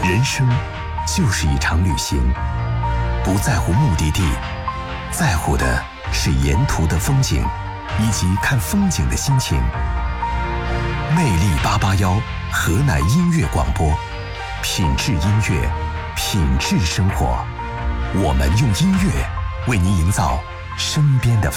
人生就是一场旅行，不在乎目的地，在乎的是沿途的风景以及看风景的心情。魅力881河南音乐广播，品质音乐，品质生活。我们用音乐为您营造身边的